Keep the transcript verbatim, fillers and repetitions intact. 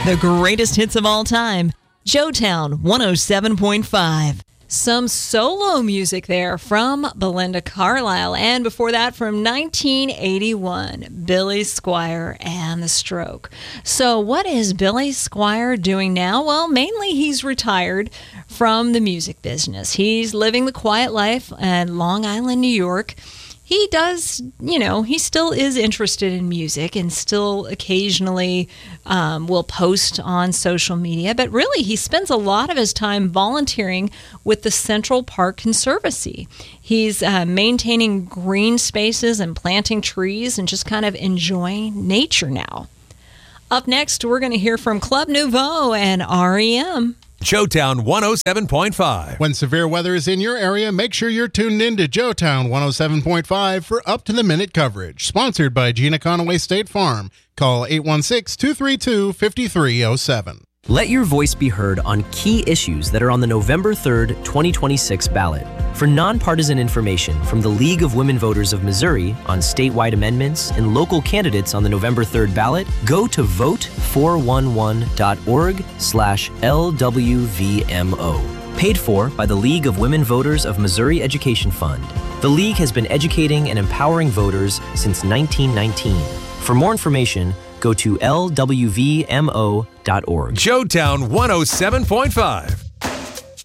The greatest hits of all time. Joetown one oh seven point five. Some solo music there from Belinda Carlisle. And before that, from nineteen eighty-one, Billy Squier and the Stroke. So what is Billy Squier doing now? Well, mainly he's retired from the music business. He's living the quiet life in Long Island, New York. He does, you know, he still is interested in music and still occasionally um, will post on social media. But really, he spends a lot of his time volunteering with the Central Park Conservancy. He's uh, maintaining green spaces and planting trees and just kind of enjoying nature now. Up next, we're going to hear from Club Nouveau and R E M. Joetown one oh seven point five. When severe weather is in your area, make sure you're tuned in to Joetown one oh seven point five for up-to-the-minute coverage. Sponsored by Gina Conaway State Farm. Call eight one six, two three two, five three zero seven. Let your voice be heard on key issues that are on the November third, twenty twenty-six ballot. For nonpartisan information from the League of Women Voters of Missouri on statewide amendments and local candidates on the November third ballot, go to vote four one one dot org slash L W V M O. Paid for by the League of Women Voters of Missouri Education Fund. The League has been educating and empowering voters since nineteen nineteen. For more information, go to L W V M O dot org. Joetown one oh seven point five.